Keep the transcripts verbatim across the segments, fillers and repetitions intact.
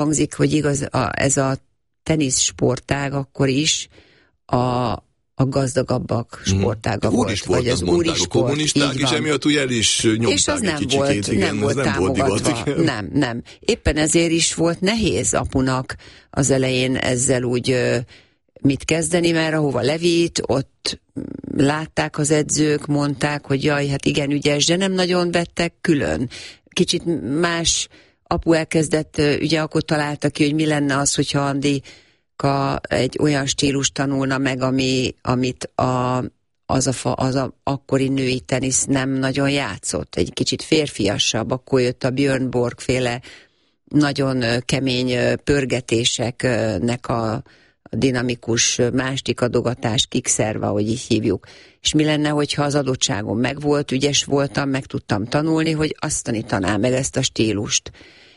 hangzik, hogy igaz, a, ez a teniszsportág akkor is a, a gazdagabbak sportága hmm. volt. Úr vagy az úri sport, a kommunisták is emiatt ugye el is nyomták. És az egy nem kicsikét, volt, igen, nem volt nem támogatva. volt divat, nem, nem. Éppen ezért is volt nehéz apunak az elején ezzel úgy mit kezdeni, mert ahova levitt, ott látták az edzők, mondták, hogy jaj, hát igen ügyes, de nem nagyon vettek külön. Kicsit más apu elkezdett, ugye akkor találta ki, hogy mi lenne az, hogyha Andika egy olyan stílus tanulna meg, ami, amit a, az, a fa, az a akkori női tenisz nem nagyon játszott. Egy kicsit férfiasabb, akkor jött a Björn Borg féle nagyon kemény pörgetéseknek a a dinamikus másik adogatás, kickszerve, ahogy így hívjuk. És mi lenne, hogyha az adottságom megvolt, ügyes voltam, meg tudtam tanulni, hogy azt tanítanám meg ezt a stílust.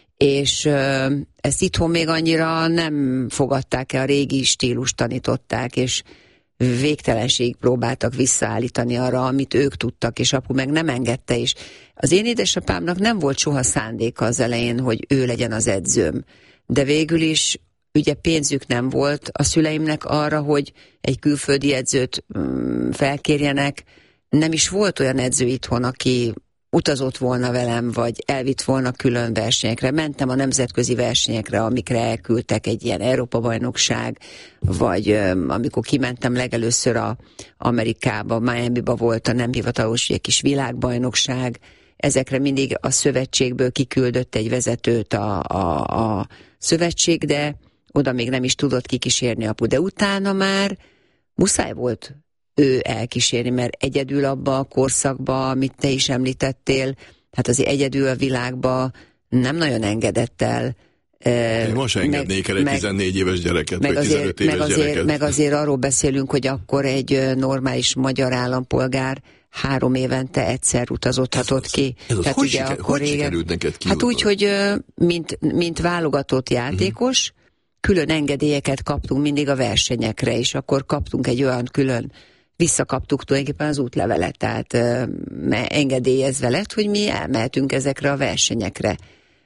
És ö, ezt itthon még annyira nem fogadták el, a régi stílust tanították, és végtelenség próbáltak visszaállítani arra, amit ők tudtak, és apu meg nem engedte, és az én édesapámnak nem volt soha szándéka az elején, hogy ő legyen az edzőm. De végül is ugye pénzük nem volt a szüleimnek arra, hogy egy külföldi edzőt felkérjenek. Nem is volt olyan edző itthon, aki utazott volna velem, vagy elvitt volna külön versenyekre. Mentem a nemzetközi versenyekre, amikre elküldtek, egy ilyen Európa-bajnokság, vagy amikor kimentem legelőször a Amerikába, Miamiba volt a nem hivatalos egy kis világbajnokság. Ezekre mindig a szövetségből kiküldött egy vezetőt a, a, a szövetség, de oda még nem is tudott kikísérni apu, de utána már muszáj volt ő elkísérni, mert egyedül abba a korszakba, amit te is említettél, hát azért egyedül a világba nem nagyon engedett el. Én most engednék el egy meg, tizennégy éves gyereket, meg vagy azért, tizenöt éves meg azért, gyereket. Meg azért arról beszélünk, hogy akkor egy normális magyar állampolgár három évente egyszer utazódhatott ki. Ez az, hogy, siker, akkor hogy sikerült neked ki? Hát úgy, hogy mint, mint válogatott játékos, uh-huh. külön engedélyeket kaptunk mindig a versenyekre, és akkor kaptunk egy olyan külön, visszakaptuk tulajdonképpen az útlevelet, tehát engedélyezve lett, hogy mi elmehetünk ezekre a versenyekre.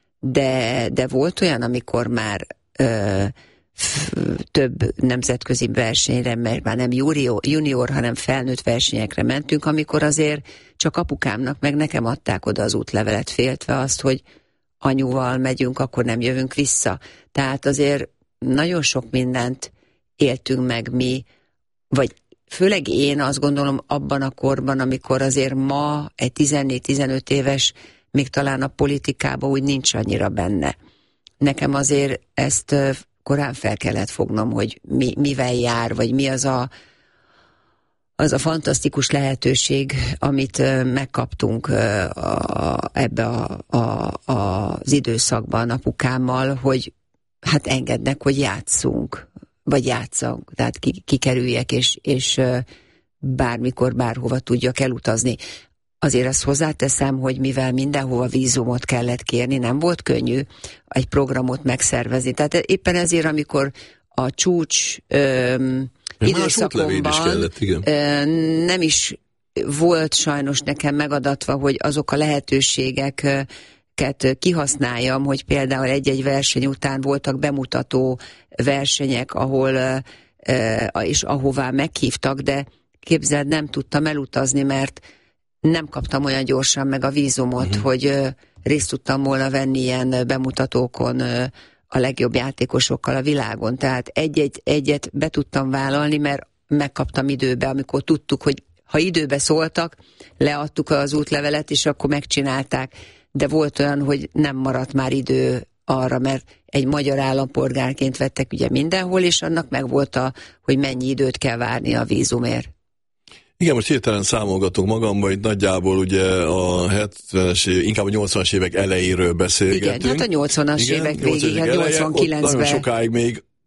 De, de volt olyan, amikor már ö, f, több nemzetközi versenyre, mert már nem junior, junior, hanem felnőtt versenyekre mentünk, amikor azért csak apukámnak meg nekem adták oda az útlevelet, féltve azt, hogy anyuval megyünk, akkor nem jövünk vissza. Tehát azért nagyon sok mindent éltünk meg mi, vagy főleg én azt gondolom abban a korban, amikor azért ma egy tizennégy-tizenöt éves még talán a politikában úgy nincs annyira benne. Nekem azért ezt korán fel kellett fognom, hogy mi, mivel jár, vagy mi az a, az a fantasztikus lehetőség, amit megkaptunk a, ebbe a, a, az időszakban apukámmal, hogy hát engednek, hogy játszunk, vagy játszunk, tehát kikerüljek, és, és bármikor, bárhova tudjak elutazni. Azért azt hozzáteszem, hogy mivel mindenhova vízumot kellett kérni, nem volt könnyű egy programot megszervezni. Tehát éppen ezért, amikor a csúcs öm, időszakomban is kellett, igen. Öm, nem is volt sajnos nekem megadatva, hogy azok a lehetőségek kihasználjam, hogy például egy-egy verseny után voltak bemutató versenyek, ahol és ahová meghívtak, de képzeld, nem tudtam elutazni, mert nem kaptam olyan gyorsan meg a vízumot, uh-huh. hogy részt tudtam volna venni ilyen bemutatókon a legjobb játékosokkal a világon. Tehát egy-egy, egyet be tudtam vállalni, mert megkaptam időbe, amikor tudtuk, hogy ha időbe szóltak, leadtuk az útlevelet, és akkor megcsinálták. De volt olyan, hogy nem maradt már idő arra, mert egy magyar állampolgárként vettek ugye mindenhol, és annak meg volt a, hogy mennyi időt kell várni a vízumért. Igen, most hirtelen számolgatunk magamba, hogy nagyjából ugye a hetvenes, inkább a nyolcvanas évek elejéről beszélgetünk. Igen, hát a nyolcvanas évek végig, hát nyolcvankilencben. Nagyon sokáig még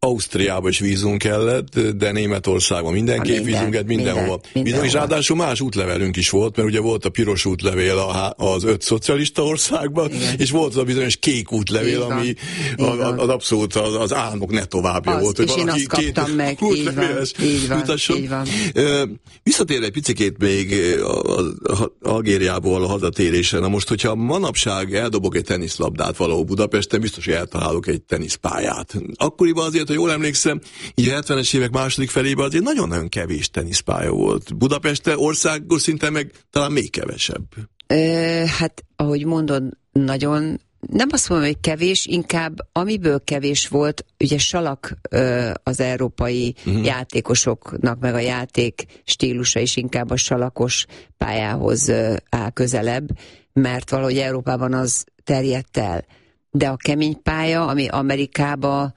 Ausztriába is vízum kellett, de Németországban mindenképp minden, vízum kellett, mindenhova. Minden, minden és ráadásul más útlevelünk is volt, mert ugye volt a piros útlevél az öt szocialista országban, igen. és volt az a bizonyos kék útlevél, van, ami a, az abszolút az, az álmok ne továbbja az, volt. És én azt kaptam meg, így van, így van, így van. Visszatérve egy picikét még Algériából a hazatérésen. Na most, hogyha manapság eldobok egy teniszlabdát valahol Budapesten, biztos, hogy eltalálok egy teniszpályát. Akkoriban azért, ha jól emlékszem, így a hetvenes évek második felében azért nagyon-nagyon kevés teniszpálya volt. Budapesten országos szinten meg talán még kevesebb. Ö, hát, ahogy mondod, nagyon, nem azt mondom, hogy kevés, inkább amiből kevés volt, ugye salak ö, az európai uh-huh. játékosoknak, meg a játék stílusa is inkább a salakos pályához ö, áll közelebb, mert valahogy Európában az terjedt el. De a kemény pálya, ami Amerikába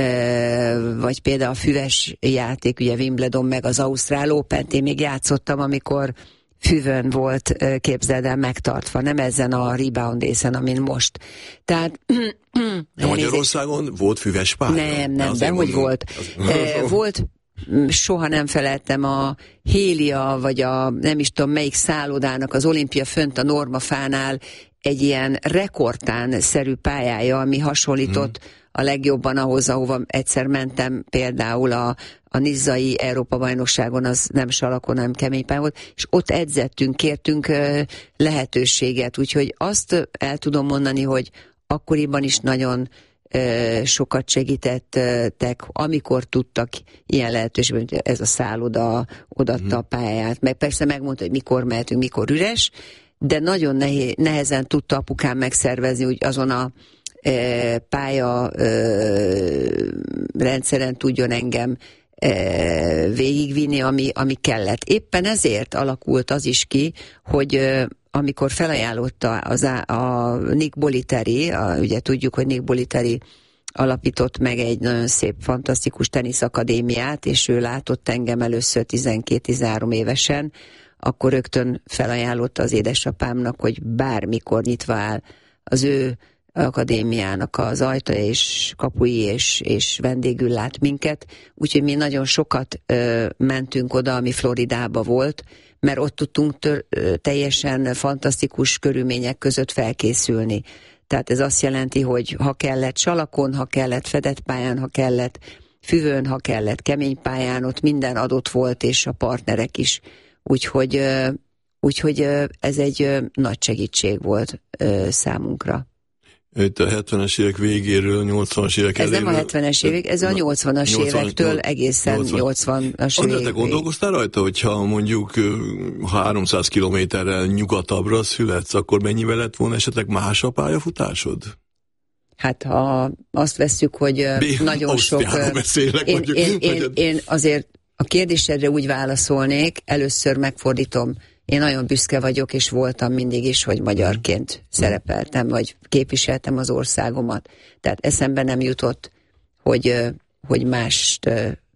vagy például a füves játék, ugye Wimbledon meg az Ausztrál Opent, én még játszottam, amikor füvön volt, képzeld el, megtartva, nem ezen a rebound észen, amin most. Tehát... De Magyarországon volt füves pálya? Nem, nem, de hogy volt. Az... Volt, soha nem feleltem a Hélia, vagy a nem is tudom melyik szállodának az Olimpia fönt a Normafánál egy ilyen rekordtán-szerű pályája, ami hasonlított hmm. a legjobban ahhoz, ahova egyszer mentem, például a, a nizzai Európa-bajnokságon, az nem salakon, hanem kemény pálya volt, és ott edzettünk, kértünk uh, lehetőséget, úgyhogy azt el tudom mondani, hogy akkoriban is nagyon uh, sokat segítettek, amikor tudtak ilyen lehetőséget, ez a szálloda odaadta hmm. a pályáját, meg persze megmondta, hogy mikor mehetünk, mikor üres, de nagyon nehéz, nehezen tudta apukám megszervezni, úgy azon a e, pálya e, rendszeren tudjon engem e, végigvinni, ami, ami kellett. Éppen ezért alakult az is ki, hogy e, amikor felajánlotta az a, a Nick Bollettieri, a, ugye tudjuk, hogy Nick Bollettieri alapított meg egy nagyon szép, fantasztikus teniszakadémiát, és ő látott engem először tizenkét-tizenhárom évesen, akkor rögtön felajánlotta az édesapámnak, hogy bármikor nyitva áll az ő akadémiának az ajtaja és kapui, és, és vendégül lát minket. Úgyhogy mi nagyon sokat ö, mentünk oda, ami Floridába volt, mert ott tudtunk tör, ö, teljesen fantasztikus körülmények között felkészülni. Tehát ez azt jelenti, hogy ha kellett salakon, ha kellett fedett pályán, ha kellett füvön, ha kellett kemény pályán, ott minden adott volt, és a partnerek is. Úgyhogy, úgyhogy ez egy nagy segítség volt számunkra. Itt a hetvenes évek végéről, nyolcvanas évek ez eléről. Ez nem a hetvenes évek, ez a nyolcvanas évektől egészen nyolcvanas évek. Andrá, te gondolkoztál rajta, hogyha mondjuk háromszáz kilométerrel nyugatabbra születsz, akkor mennyivel lett volna esetleg más a pályafutásod? Hát ha azt vesszük, hogy Bé, nagyon sok... beszélek, én, mondjuk, én, én, én azért a kérdésedre úgy válaszolnék, először megfordítom. Én nagyon büszke vagyok, és voltam mindig is, hogy magyarként szerepeltem, vagy képviseltem az országomat. Tehát eszembe nem jutott, hogy, hogy mást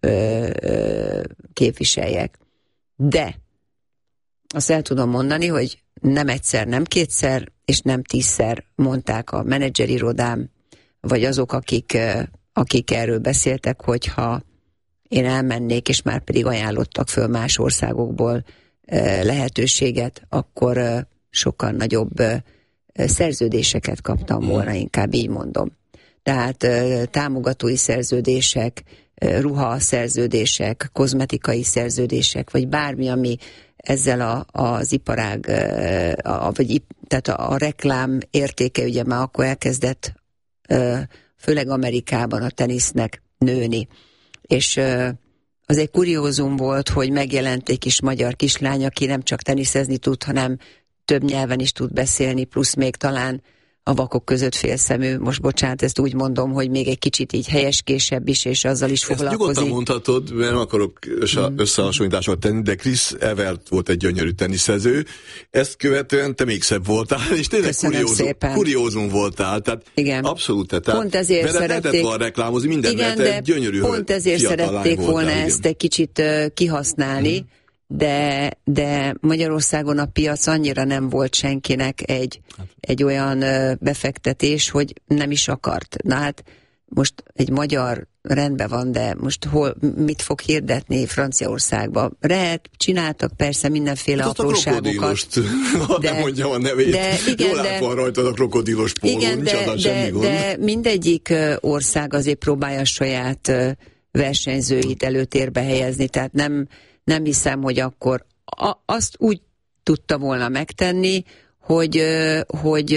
képviseljek. De azt el tudom mondani, hogy nem egyszer, nem kétszer, és nem tízszer mondták a menedzserirodám, vagy azok, akik, akik erről beszéltek, hogyha én elmennék, és már pedig ajánlottak föl más országokból lehetőséget, akkor sokkal nagyobb szerződéseket kaptam volna, inkább így mondom. Tehát támogatói szerződések, ruhaszerződések, kozmetikai szerződések, vagy bármi, ami ezzel a, az iparág, a, vagy tehát a, a reklám értéke ugye már akkor elkezdett, főleg Amerikában a tenisznek nőni. És az egy kuriózum volt, hogy megjelent egy kis magyar kislány, aki nem csak teniszezni tud, hanem több nyelven is tud beszélni, plusz még talán a vakok között félszemű. Most bocsánat, ezt úgy mondom, hogy még egy kicsit így helyeskésebb is, és azzal is foglalkozik. Ezt nyugodtan mondhatod, mert nem akarok összehasonlításokat tenni, de Chris Evert volt egy gyönyörű teniszező. Ezt követően te még szebb voltál, és tényleg kuriózum, kuriózum voltál. Tehát igen. Abszolút, tehát pont ezért szerették volna reklámozni, mindent igen, lehet, egy gyönyörű pont ezért szerették volna voltál, ezt igen. egy kicsit uh, kihasználni, hmm. De, de Magyarországon a piac annyira nem volt senkinek egy, egy olyan befektetés, hogy nem is akart. Na hát most egy magyar rendben van, de most hol, mit fog hirdetni Franciaországba? Lehet, csináltak persze mindenféle hát apróságokat. De nem mondjam a nevét. De, igen, Jól át van rajtad a krokodilos póló, igen, nincs de, adat de, semmi gond. De mindegyik ország azért próbálja a saját versenyzőit előtérbe helyezni, tehát nem, nem hiszem, hogy akkor a, azt úgy tudta volna megtenni, hogy, hogy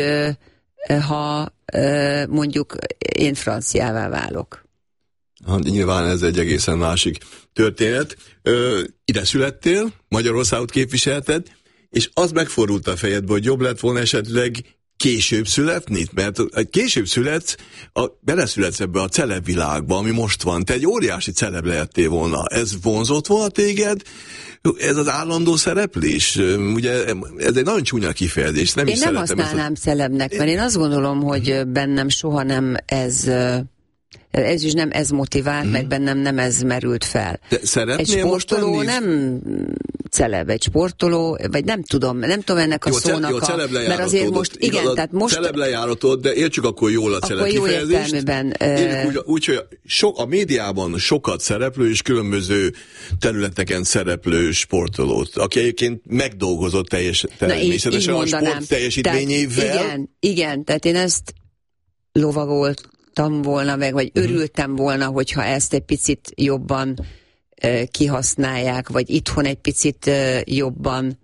ha mondjuk én franciává válok. Hát, nyilván ez egy egészen másik történet. Ö, ide születtél, Magyarországot képviselted, és az megfordult a fejedbe, hogy jobb lett volna esetleg később születni, mert később születsz, a, beleszületsz ebbe a celeb világba, ami most van. Te egy óriási celeb lehettél volna. Ez vonzott volna téged? Ez az állandó szereplés? Ugye ez egy nagyon csúnya kifejezés. Nem én is nem szeretem használnám ezt a... celebnek, mert én azt gondolom, hogy bennem soha nem ez... Ez is nem ez motivált, mm. meg bennem nem ez merült fel. De szeretnél egy sportoló most nem celeb, egy sportoló, vagy nem tudom, nem tudom ennek a jó, szónak jó, a... Mert azért most, igen, igaz, tehát most... Celeb lejáratod, de értsük akkor jól a celeb kifejezést. Úgy, úgy, hogy so, a médiában sokat szereplő és különböző területeken szereplő sportolót, aki egyébként megdolgozott teljes, természetesen a sport teljesítményével. Igen, igen, tehát én ezt lovagolt volna meg, vagy örültem volna, hogyha ezt egy picit jobban uh, kihasználják, vagy itthon egy picit uh, jobban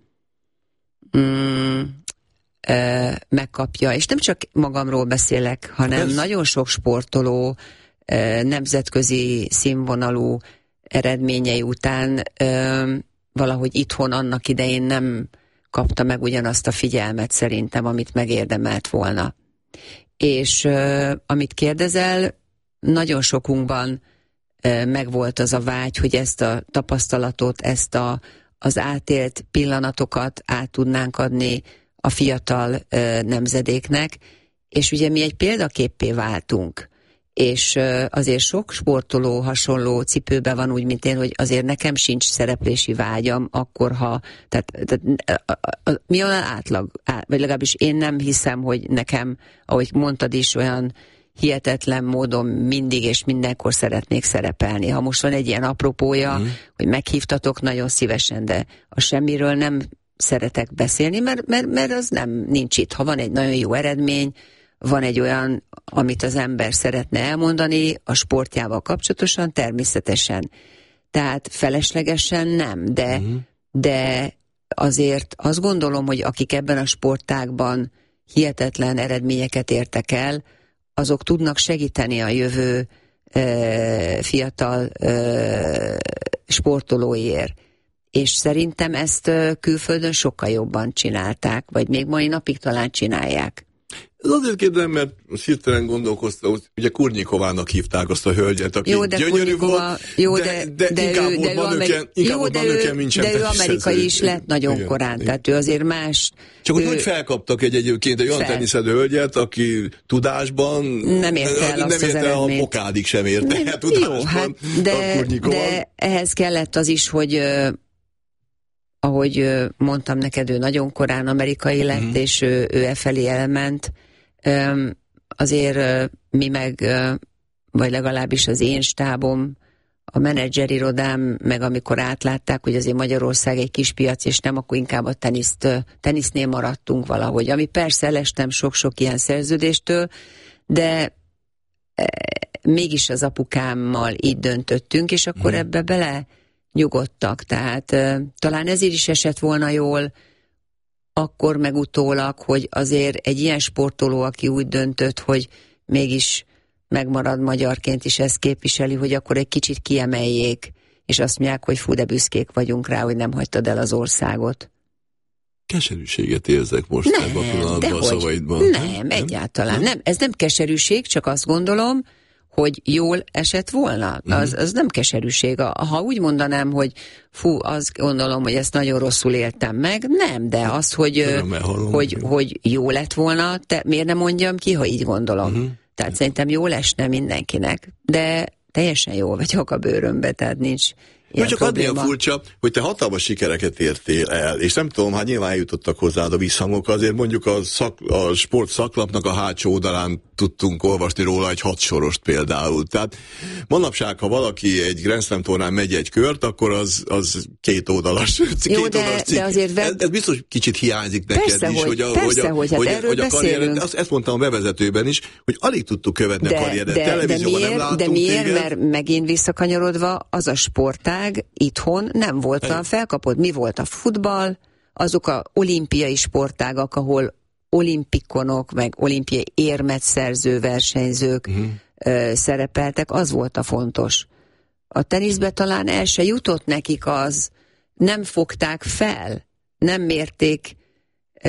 um, uh, megkapja. És nem csak magamról beszélek, hanem ez... nagyon sok sportoló uh, nemzetközi színvonalú eredményei után uh, valahogy itthon annak idején nem kapta meg ugyanazt a figyelmet szerintem, amit megérdemelt volna. És uh, amit kérdezel, nagyon sokunkban uh, megvolt az a vágy, hogy ezt a tapasztalatot, ezt a, az átélt pillanatokat át tudnánk adni a fiatal uh, nemzedéknek, és ugye mi egy példaképpé váltunk, és uh, azért sok sportoló hasonló cipőben van úgy, mint én, hogy azért nekem sincs szereplési vágyam, akkor ha, tehát, tehát a, a, mi olyan átlag, át, vagy legalábbis én nem hiszem, hogy nekem, ahogy mondtad is, olyan hihetetlen módon mindig és mindenkor szeretnék szerepelni. Ha most van egy ilyen apropója, mm. hogy meghívtatok, nagyon szívesen, de a semmiről nem szeretek beszélni, mert, mert, mert az nem nincs itt. Ha van egy nagyon jó eredmény, van egy olyan, amit az ember szeretne elmondani a sportjával kapcsolatosan, természetesen. Tehát feleslegesen nem, de, uh-huh. de azért azt gondolom, hogy akik ebben a sportágban hihetetlen eredményeket értek el, azok tudnak segíteni a jövő e, fiatal e, sportolóiért. És szerintem ezt külföldön sokkal jobban csinálták, vagy még mai napig talán csinálják. Ez azért kérdem, mert hirtelen gondolkoztam, hogy ugye Kurnyikovának hívták azt a hölgyet, aki jó, gyönyörű volt, jó, de, de, de inkább ő, ott manőken, inkább ott manőken, mint sem. De ő amerikai is lett nagyon igen, korán, igen. Tehát ő azért más... Csak ő, hogy, hogy felkaptak egy egyébként egy olyan teniszedő hölgyet, aki tudásban nem érte el, nem azt érte az a pokádig sem érte el tudásban. Jó, hát, de, de ehhez kellett az is, hogy... ahogy mondtam neked, ő nagyon korán amerikai lett, mm-hmm. és ő, ő e felé elment. Azért mi meg, vagy legalábbis az én stábom, a menedzserirodám, meg amikor átlátták, hogy azért Magyarország egy kis piac, és nem, akkor inkább a teniszt, tenisznél maradtunk valahogy. Ami persze elestem sok-sok ilyen szerződéstől, de mégis az apukámmal így döntöttünk, és akkor mm. ebbe bele nyugodtak, tehát uh, talán ezért is esett volna jól akkor meg utólag, hogy azért egy ilyen sportoló, aki úgy döntött, hogy mégis megmarad magyarként is ezt képviseli, hogy akkor egy kicsit kiemeljék, és azt mondják, hogy fú, de büszkék vagyunk rá, hogy nem hagytad el az országot. Keserűséget érzek most nem, ebben a pillanatban a szavaidban. Nem, nem, egyáltalán nem. Ez nem keserűség, csak azt gondolom, hogy jól esett volna. Az, az nem keserűség. Ha úgy mondanám, hogy fú, azt gondolom, hogy ezt nagyon rosszul éltem meg, nem, de az, hogy, hogy, hogy jó lett volna, te miért nem mondjam ki, ha így gondolom. Uh-huh. Tehát szerintem jól esne mindenkinek, de teljesen jól vagyok a bőrömbe, tehát nincs ilyen csak probléma. Csak furcsa, hogy te hatalmas sikereket értél el, és nem tudom, hát nyilván eljutottak hozzád a visszhangok, azért mondjuk a, szak, a sport szaklapnak a hátsó oldalán tudtunk olvasni róla egy hat sorost például. Tehát manapság, ha valaki egy Grand Slam tornán megy egy kört, akkor az, az két oldalas, Jó, két de, oldalas cikk. De azért ez, ez biztos kicsit hiányzik neked persze, is, hogy, hogy a, persze, hogy a, hogy, hát hogy, hogy a karriered, azt, ezt mondtam a bevezetőben is, hogy alig tudtuk követni de, a karriered. De, Televízióban de nem miért, láttunk de miért? téged. Mert megint visszakanyarodva, az a sportág itthon nem volt a felkapott. Mi volt a futball, azok a olimpiai sportágak, ahol olimpikonok, meg olimpiai érmet szerző versenyzők uh-huh. ö, szerepeltek, az volt a fontos. A teniszbe talán el se jutott nekik az, nem fogták fel, nem mérték ö,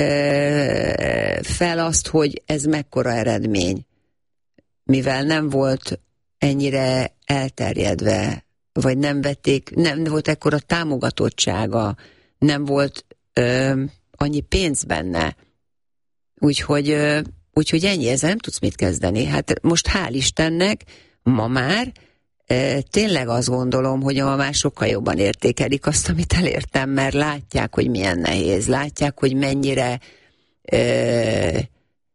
fel azt, hogy ez mekkora eredmény. Mivel nem volt ennyire elterjedve, vagy nem vették, nem volt ekkora támogatottsága, nem volt ö, annyi pénz benne. Úgyhogy, úgyhogy ennyi, ezzel nem tudsz mit kezdeni. Hát most hál' Istennek ma már e, tényleg azt gondolom, hogy a mamák sokkal jobban értékelik azt, amit elértem, mert látják, hogy milyen nehéz, látják, hogy mennyire e,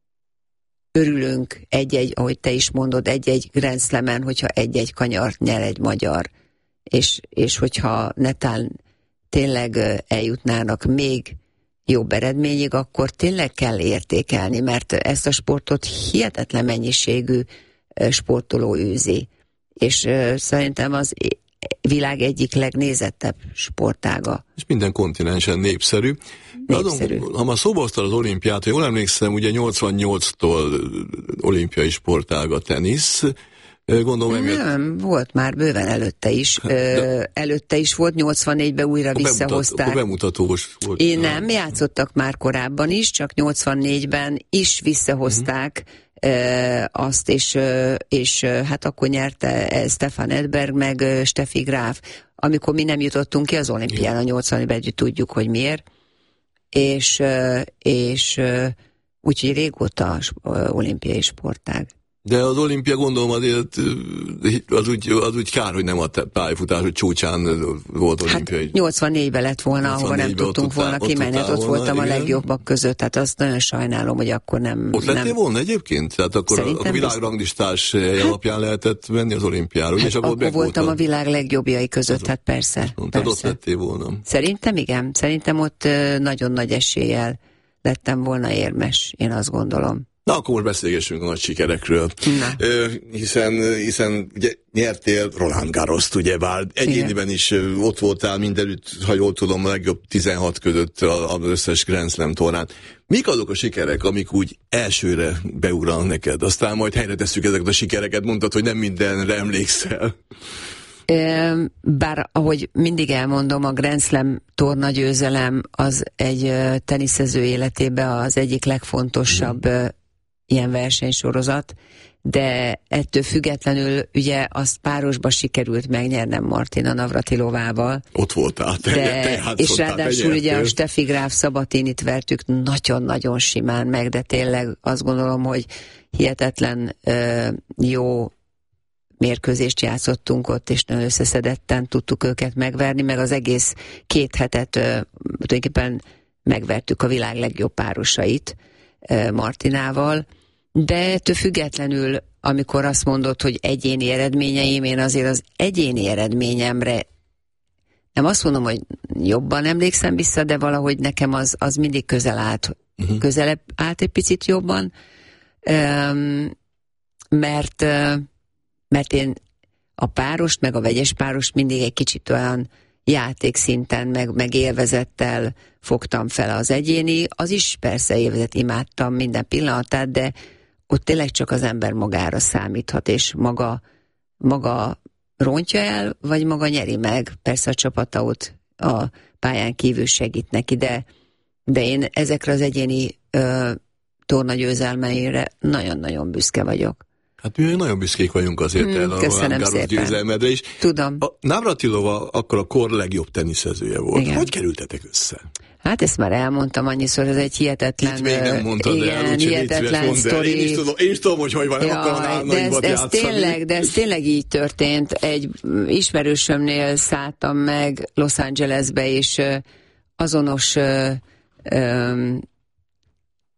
örülünk egy-egy, ahogy te is mondod, egy-egy Grand Slamen, hogyha egy-egy kanyart nyer egy magyar, és, és hogyha netán tényleg eljutnának még jobb eredményig, akkor tényleg kell értékelni, mert ezt a sportot hihetetlen mennyiségű sportoló űzi. És uh, szerintem az világ egyik legnézettebb sportága. És minden kontinensen népszerű. népszerű. Adom, ha már szóba hoztad az olimpiát, jól emlékszem, ugye nyolcvannyolctól olimpiai sportág a tenisz. Gondolom, nem, emiatt... volt már bőven előtte is. De... Előtte is volt, nyolcvannégyben újra a visszahozták. Bemutat, bemutatós volt. Én nem, játszottak már korábban is, csak nyolcvannégyben is visszahozták uh-huh. azt, és, és hát akkor nyerte Stefan Edberg, meg Steffi Graf, amikor mi nem jutottunk ki az olimpián a nyolcvannégyben, együtt tudjuk, hogy miért. És, és úgyhogy régóta olimpiai sportág. De az olimpia, gondolom, azért az úgy, az úgy kár, hogy nem a pályafutás, hogy csúcsán volt olimpiai. Hát nyolcvannégyben lett volna, ahova nem tudtunk volna kimenni, ott, ott voltam volna, a legjobbak között, tehát azt nagyon sajnálom, hogy akkor nem... Ott lettél nem... volna egyébként? Tehát akkor Szerintem a világranglistás hát, alapján lehetett menni az olimpiára, hát és akkor, akkor voltam a világ legjobbjai között, hát persze. Tehát ott lettél volna. Szerintem igen, szerintem ott nagyon nagy eséllyel lettem volna érmes, én azt gondolom. Na, akkor most beszélgessünk a nagy sikerekről. Ö, hiszen, hiszen ugye nyertél Roland Garrost, ugye bár egyéniben is ott voltál mindenütt, ha jól tudom, a legjobb tizenhat között az összes Grand Slam tornán. Mik azok a sikerek, amik úgy elsőre beugranak neked? Aztán majd helyre tesszük ezeket a sikereket, mondtad, hogy nem mindenre emlékszel. Bár, ahogy mindig elmondom, a Grand Slam tornagyőzelem az egy teniszező életében az egyik legfontosabb mm. ilyen versenysorozat, de ettől függetlenül ugye azt párosba sikerült megnyernem Martina Navratilovával. Ott voltál, te, de, te és ráadásul ugye a Steffi Graf Sabatinit vertük nagyon-nagyon simán meg, de tényleg azt gondolom, hogy hihetetlen uh, jó mérkőzést játszottunk ott, és nagyon összeszedetten tudtuk őket megverni, meg az egész két hetet uh, tulajdonképpen megvertük a világ legjobb párosait uh, Martinával, de ettől függetlenül, amikor azt mondod, hogy egyéni eredményeim, én azért az egyéni eredményemre nem azt mondom, hogy jobban emlékszem vissza, de valahogy nekem az, az mindig közel állt, uh-huh. közelebb állt egy picit jobban, um, mert, uh, mert én a párost, meg a vegyes párost mindig egy kicsit olyan játékszinten, meg, meg élvezettel fogtam fel. Az egyéni, az is persze élvezet, imádtam minden pillanatát, de ott tényleg csak az ember magára számíthat, és maga, maga rontja el, vagy maga nyeri meg. Persze a csapata ott a pályán kívül segít neki, de, de én ezekre az egyéni ö, tornagyőzelmeire nagyon-nagyon büszke vagyok. Hát mi nagyon büszkék vagyunk azért hmm, el a Roland Garros győzelmedre is. Tudom. A Navratilova akkor a kor legjobb teniszezője volt. Igen. Hogy kerültetek össze? Hát ezt már elmondtam annyiszor, ez egy hihetetlen... Itt még nem mondtad igen, el, hihetetlen sztori. Én is tudom, én is tudom, hogy hogy van, nem ja, akarom de ez, ez tényleg, de ez tényleg így történt. Egy ismerősömnél szálltam meg Los Angelesbe, és azonos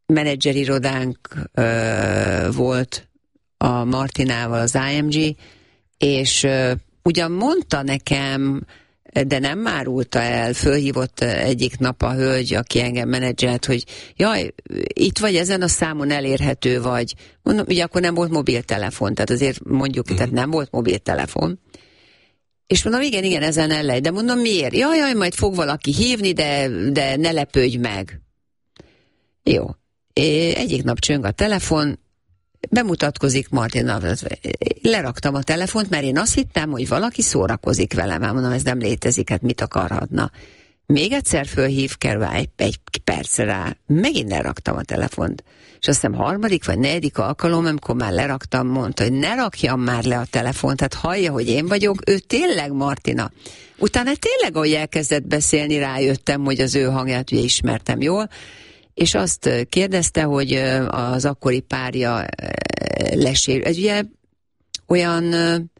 menedzserirodánk ö, volt a Martinával, az I M G, és ö, ugyan mondta nekem, de nem árulta el, fölhívott egyik nap a hölgy, aki engem menedzselt, hogy jaj, itt vagy ezen a számon, elérhető vagy. Mondom, ugye akkor nem volt mobiltelefon, tehát azért mondjuk, uh-huh. tehát nem volt mobiltelefon. És mondom, igen, igen, ezen ellej, de mondom, miért? Jaj, jaj, majd fog valaki hívni, de, de ne lepődj meg. Jó. Egyik nap csöng a telefon, bemutatkozik Martina, leraktam a telefont, mert én azt hittem, hogy valaki szórakozik velem, már mondom, ez nem létezik, hát mit akarhatna. Még egyszer fölhív, kell rá egy, egy percre rá, megint leraktam a telefont. És azt hiszem harmadik vagy negyedik alkalom, amikor már leraktam, mondta, hogy ne rakjam már le a telefont, hát hallja, hogy én vagyok, ő tényleg Martina. Utána tényleg, ahogy elkezdett beszélni, rájöttem, hogy az ő hangját ugye ismertem jól, és azt kérdezte, hogy az akkori párja lesérült. Ez ugye olyan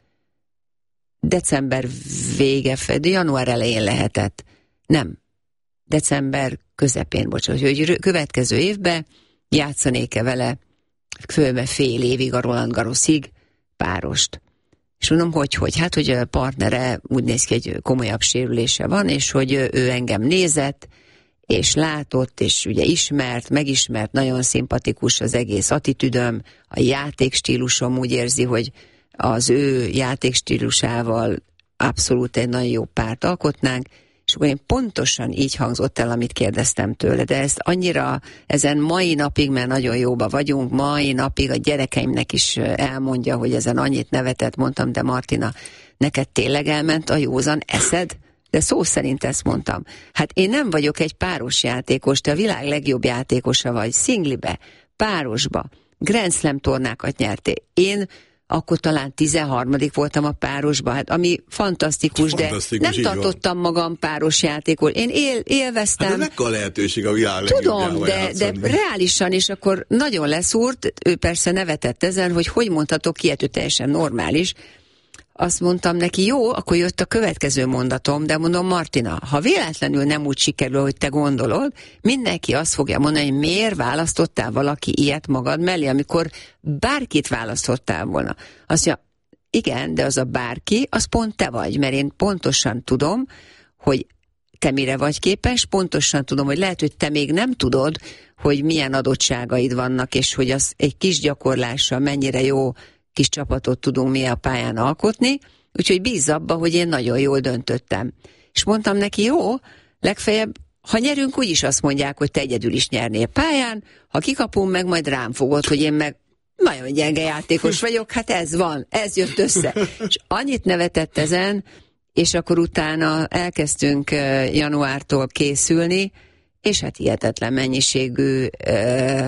december vége, január elején lehetett. Nem. December közepén, bocsánat, hogy következő évben játszanék-e vele fölbe fél évig a Roland Garrosig párost. És mondom, hogy, hogy hát, hogy a partnere úgy néz ki, hogy komolyabb sérülése van, és hogy ő engem nézett, és látott, és ugye ismert, megismert, nagyon szimpatikus az egész attitűdöm, a játékstílusom, úgy érzi, hogy az ő játékstílusával abszolút egy nagyon jó párt alkotnánk, és akkor én pontosan így hangzott el, amit kérdeztem tőle, de ezt annyira, ezen mai napig, mert nagyon jóba vagyunk, mai napig a gyerekeimnek is elmondja, hogy ezen annyit nevetett, mondtam, de Martina, neked tényleg elment a józan eszed? De szó szerint ezt mondtam. Hát én nem vagyok egy páros játékos, te a világ legjobb játékosa vagy, szinglibe, párosba, Grand Slam tornákat nyertél. Én akkor talán tizenharmadik voltam a párosba, hát ami fantasztikus, fantasztikus de nem tartottam van. magam páros játékos. Én él, élveztem. Hát ez a lehetőség a világ Tudom, de, de reálisan, és akkor nagyon leszúrt, ő persze nevetett ezen, hogy hogy mondhatok ilyet, ő teljesen normális. Azt mondtam neki, jó, akkor jött a következő mondatom, de mondom, Martina, ha véletlenül nem úgy sikerül, hogy te gondolod, mindenki azt fogja mondani, hogy miért választottál valaki ilyet magad mellé, amikor bárkit választottál volna. Azt mondja, igen, de az a bárki, az pont te vagy, mert én pontosan tudom, hogy te mire vagy képes, pontosan tudom, hogy lehet, hogy te még nem tudod, hogy milyen adottságaid vannak, és hogy az egy kis gyakorlással mennyire jó kis csapatot tudunk mi a pályán alkotni, úgyhogy bízz abba, hogy én nagyon jól döntöttem. És mondtam neki, jó, legfeljebb, ha nyerünk, úgyis azt mondják, hogy te egyedül is nyernél pályán, ha kikapom meg, majd rám fogod, hogy én meg nagyon gyenge játékos vagyok, hát ez van, ez jött össze. És annyit nevetett ezen, és akkor utána elkezdtünk januártól készülni, és hát hihetetlen mennyiségű uh,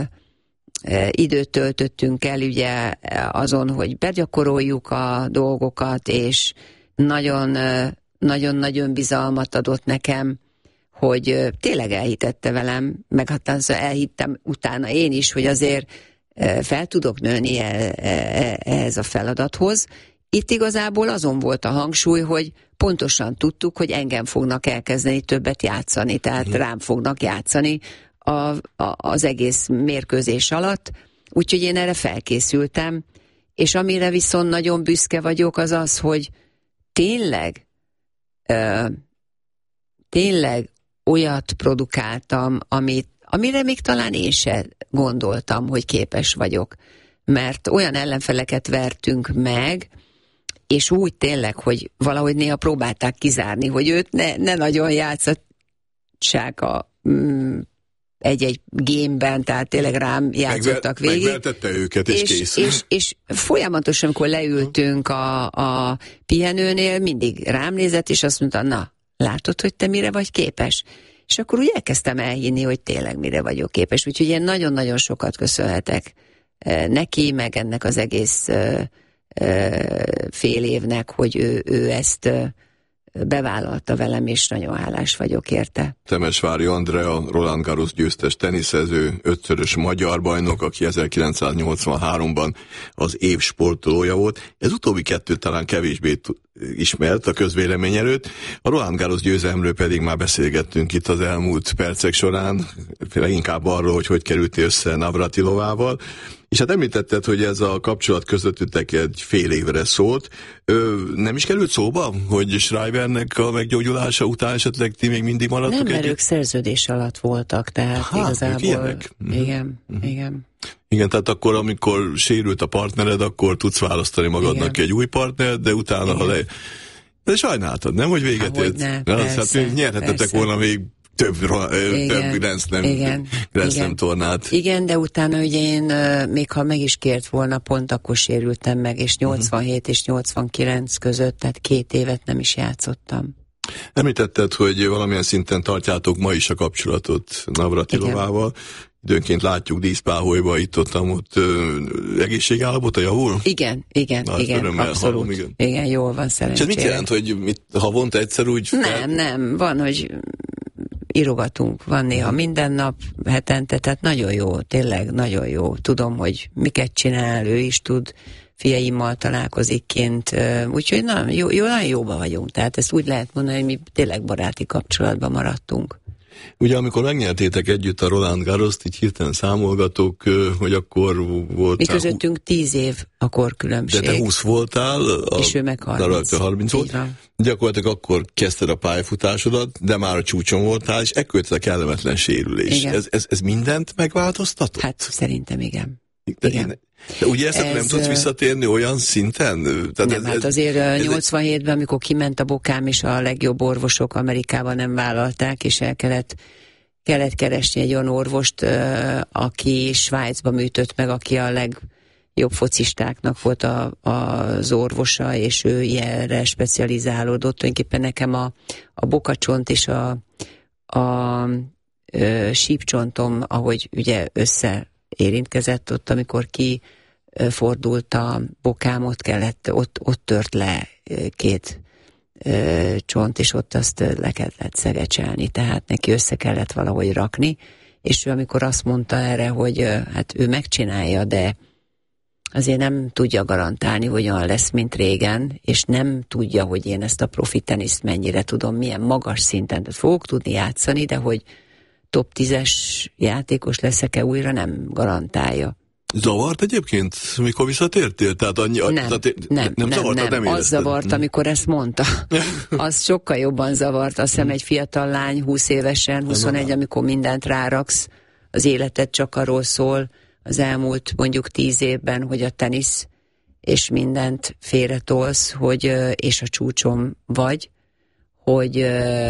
időt töltöttünk el ugye azon, hogy begyakoroljuk a dolgokat, és nagyon-nagyon bizalmat adott nekem, hogy tényleg elhitette velem, meg hát elhittem utána én is, hogy azért fel tudok nőni ehhez a feladathoz. Itt igazából azon volt a hangsúly, hogy pontosan tudtuk, hogy engem fognak elkezdeni többet játszani, tehát mm. rám fognak játszani A, a, az egész mérkőzés alatt, úgyhogy én erre felkészültem, és amire viszont nagyon büszke vagyok, az az, hogy tényleg ö, tényleg olyat produkáltam, amit, amire még talán én se gondoltam, hogy képes vagyok, mert olyan ellenfeleket vertünk meg, és úgy tényleg, hogy valahogy néha próbálták kizárni, hogy őt ne, ne nagyon játszatsák a mm, egy-egy gémben, tehát tényleg rám játszottak végig. Megvertette őket, és, és kész. És, és folyamatosan, amikor leültünk a, a pihenőnél, mindig rám nézett, és azt mondta, na, látod, hogy te mire vagy képes? És akkor úgy elkezdtem elhinni, hogy tényleg mire vagyok képes. Úgyhogy én nagyon-nagyon sokat köszönhetek neki, meg ennek az egész fél évnek, hogy ő, ő ezt bevállalta velem, és nagyon hálás vagyok érte. Temesvári Andrea, Roland Garros győztes teniszező, ötszörös magyar bajnok, aki ezerkilencszáznyolcvanháromban az év sportolója volt. Ez utóbbi kettő talán kevésbé ismert a közvélemény előtt. A Roland Garros győzelemről pedig már beszélgettünk itt az elmúlt percek során, inkább arról, hogy hogy kerültél össze Navratilovával. És hát említetted, hogy ez a kapcsolat közöttük egy fél évre szólt. Ö, nem is került szóba, hogy Schreibernek a meggyógyulása után esetleg ti még mindig maradtok együtt? Nem, mert egy... ők szerződés alatt voltak, tehát Há, igazából... Igen, uh-huh. igen. Igen, tehát akkor, amikor sérült a partnered, akkor tudsz választani magadnak igen. egy új partnert, de utána, igen. ha le... De sajnáltad, nem, hogy véget ért? Ne, persze, hát nyerhetettek persze. volna még több, igen, több Grand Slam, igen, Grand Slam tornát. Igen, de utána ugye én, még ha meg is kért volna, pont akkor sérültem meg, és nyolcvanhét uh-huh. és nyolcvankilenc között, tehát két évet nem is játszottam. Említetted, hogy valamilyen szinten tartjátok ma is a kapcsolatot Navratilovával. Időnként látjuk díszpáholyba, itt-ottam, ott egészségállapota javul? Igen, igen, Na, igen, abszolút. Hallom, igen. igen, jól van szerencsére. És ez mit jelent, hogy mit, havonta egyszer úgy... Nem, fel... nem, van, hogy írogatunk, van néha minden nap, hetente, tehát nagyon jó, tényleg nagyon jó. Tudom, hogy miket csinál, ő is tud, fiaimmal találkozik kint, úgyhogy na, jó, jó, nagyon jóban vagyunk, tehát ezt úgy lehet mondani, hogy mi tényleg baráti kapcsolatban maradtunk. Ugye amikor megnyertétek együtt a Roland Garrost, így hirtelen számolgatok, hogy akkor volt... Mi közöttünk tíz év a korkülönbség. De te húsz voltál, a, és ő meg harminc. harminc volt. Gyakorlatilag akkor kezdted a pályafutásodat, de már a csúcson voltál, és ekkor a kellemetlen sérülés. Ez, ez, ez mindent megváltoztatott? Hát szerintem igen. De igen. Én, de ugye ezt ez, nem tudsz visszatérni olyan szinten? Tehát nem, ez, hát azért ez, nyolcvanhétben, amikor kiment a bokám, és a legjobb orvosok Amerikában nem vállalták, és el kellett, kellett keresni egy olyan orvost, aki Svájcba műtött meg, aki a legjobb focistáknak volt a, az orvosa, és ő ilyenre specializálódott. Tulajdonképpen nekem a, a bokacsont és a, a, a sípcsontom, ahogy ugye össze érintkezett ott, amikor kifordult a bokám, ott kellett, ott, ott tört le két ö, csont, és ott azt le kellett szegecselni, tehát neki össze kellett valahogy rakni, és ő amikor azt mondta erre, hogy ö, hát ő megcsinálja, de azért nem tudja garantálni, hogy olyan lesz, mint régen, és nem tudja, hogy én ezt a profi teniszt mennyire tudom, milyen magas szinten, tehát fogok tudni játszani, de hogy top tízes játékos leszek-e újra, nem garantálja. Zavart egyébként, mikor visszatértél? Tehát annyi, nem, tehát nem, nem, nem, zavart, nem, nem. nem az zavart, amikor ezt mondta. Az sokkal jobban zavart. Azt hiszem egy fiatal lány, húsz évesen, huszonegy, amikor mindent ráraksz, az életed csak arról szól, az elmúlt mondjuk tíz évben, hogy a tenisz, és mindent félretolsz, hogy, és a csúcsom vagy, hogy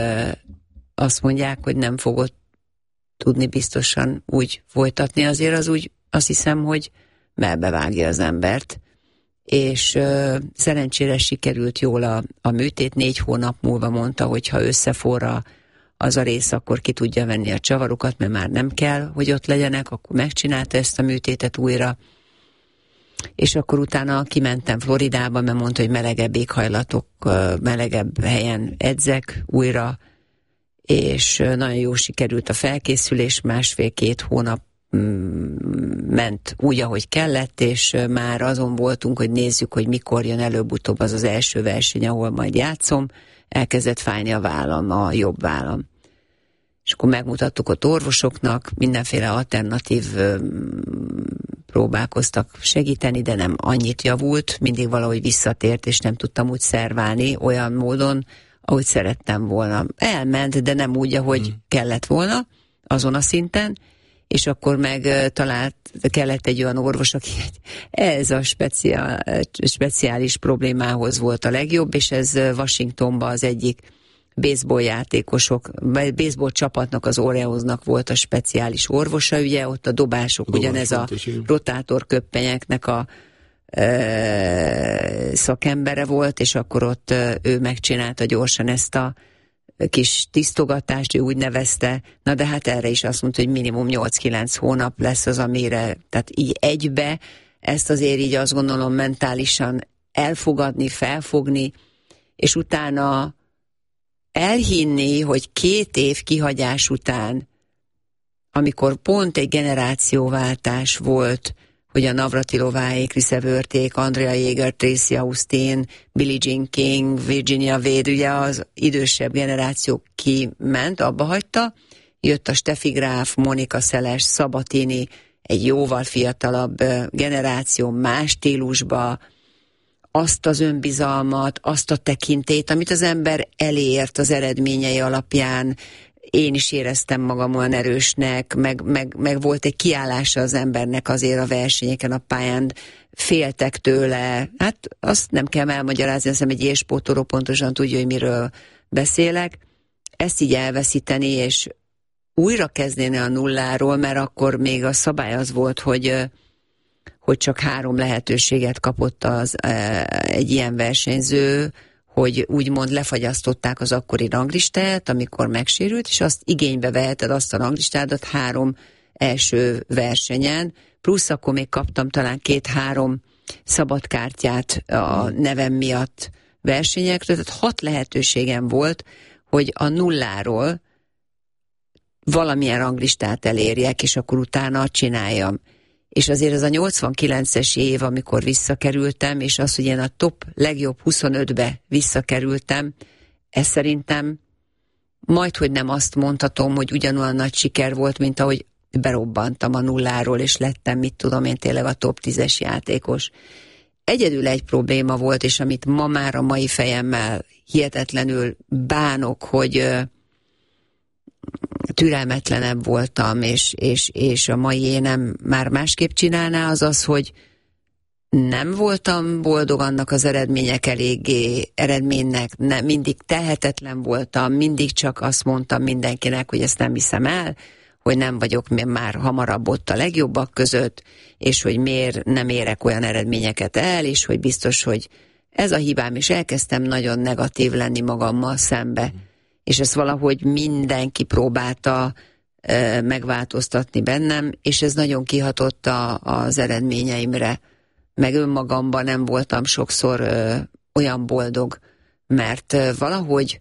azt mondják, hogy nem fogod tudni biztosan úgy folytatni, azért az úgy azt hiszem, hogy melbevágja az embert. És ö, szerencsére sikerült jól a, a műtét, négy hónap múlva mondta, hogy ha összeforra az a rész, akkor ki tudja venni a csavarokat, mert már nem kell, hogy ott legyenek, akkor megcsinálta ezt a műtétet újra. És akkor utána kimentem Floridába, mert mondta, hogy melegebb éghajlatok, melegebb helyen edzek újra, és nagyon jó sikerült a felkészülés, másfél-két hónap ment úgy, ahogy kellett, és már azon voltunk, hogy nézzük, hogy mikor jön előbb-utóbb az az első verseny, ahol majd játszom. Elkezdett fájni a vállam, a jobb vállam. És akkor megmutattuk ott orvosoknak, mindenféle alternatív próbálkoztak segíteni, de nem annyit javult, mindig valahogy visszatért, és nem tudtam úgy szerválni olyan módon, ahogy szerettem volna. Elment, de nem úgy, ahogy hmm. kellett volna, azon a szinten, és akkor meg talált, kellett egy olyan orvos, aki ez a speciál, speciális problémához volt a legjobb, és ez Washingtonban az egyik baseball játékosok, baseball csapatnak, az Oreosnak volt a speciális orvosa, ugye ott a dobások, Dobás ugyanez a rotátorköppenyeknek a e, szakembere volt, és akkor ott e, ő megcsinálta gyorsan ezt a kis tisztogatást, ő úgy nevezte, na de hát erre is azt mondta, hogy minimum nyolc-kilenc hónap lesz az, amire, tehát így egybe, ezt azért így azt gondolom mentálisan elfogadni, felfogni, és utána elhinni, hogy két év kihagyás után, amikor pont egy generációváltás volt, hogy a Navratilováék, Krisevörték, Andrea Jaeger, Tracy Austin, Billie Jean King, Virginia Wade, ugye az idősebb generáció kiment, abba hagyta, jött a Steffi Graf, Monika Seles, Sabatini, egy jóval fiatalabb generáció, más stílusba, azt az önbizalmat, azt a tekintét, amit az ember elért az eredményei alapján. Én is éreztem magam olyan erősnek, meg, meg, meg volt egy kiállása az embernek azért a versenyeken, a pályán, féltek tőle. Hát azt nem kell elmagyarázni, azt hiszem egy élsportoló pontosan tudja, hogy miről beszélek. Ezt így elveszíteni, és újra kezdeni a nulláról, mert akkor még a szabály az volt, hogy, hogy csak három lehetőséget kapott az, egy ilyen versenyző, hogy úgymond lefagyasztották az akkori ranglistát, amikor megsérült, és azt igénybe veheted azt a ranglistádat három első versenyen, plusz akkor még kaptam talán két-három szabadkártyát a nevem miatt versenyekről, tehát hat lehetőségem volt, hogy a nulláról valamilyen ranglistát elérjek, és akkor utána csináljam. És azért az a nyolcvankilences év, amikor visszakerültem, és az, hogy én a top legjobb huszonötbe visszakerültem, ez szerintem majdhogy nem azt mondhatom, hogy ugyanolyan nagy siker volt, mint ahogy berobbantam a nulláról, és lettem, mit tudom én, tényleg a top tízes játékos. Egyedül egy probléma volt, és amit ma már a mai fejemmel hihetetlenül bánok, hogy türelmetlenebb voltam, és, és, és a mai énem már másképp csinálná, az az, hogy nem voltam boldog annak az eredmények eléggé, eredménynek, nem, mindig tehetetlen voltam, mindig csak azt mondtam mindenkinek, hogy ezt nem hiszem el, hogy nem vagyok már hamarabb ott a legjobbak között, és hogy miért nem érek olyan eredményeket el, és hogy biztos, hogy ez a hibám, és elkezdtem nagyon negatív lenni magammal szembe. És ezt valahogy mindenki próbálta e, megváltoztatni bennem, és ez nagyon kihatott a, az eredményeimre. Meg önmagamban nem voltam sokszor e, olyan boldog, mert e, valahogy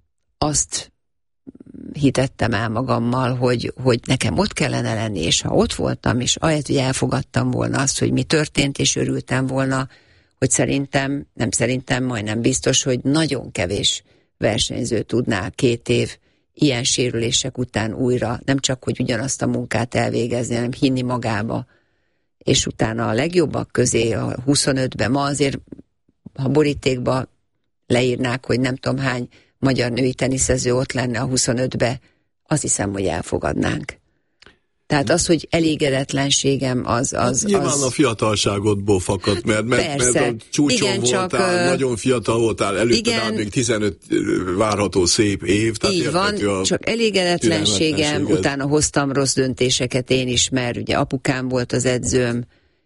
azt hitettem el magammal, hogy, hogy nekem ott kellene lenni, és ha ott voltam, és ahelyett, hogy elfogadtam volna azt, hogy mi történt, és örültem volna, hogy szerintem, nem szerintem, majdnem biztos, hogy nagyon kevés versenyző tudná két év ilyen sérülések után újra, nem csak, hogy ugyanazt a munkát elvégezni, hanem hinni magába, és utána a legjobbak közé, a huszonötbe, ma azért, ha borítékba leírnák, hogy nem tudom hány magyar női teniszező ott lenne a huszonötbe, azt hiszem, hogy elfogadnánk. Tehát az, hogy elégedetlenségem az... az Nyilván az... a fiatalságodból fakadt, mert, mert, mert a csúcson igen, voltál, csak, nagyon fiatal voltál, előtte áll még tizenöt várható szép év. Tehát így van, a csak elégedetlenségem, utána hoztam rossz döntéseket én is, mert ugye apukám volt az edzőm,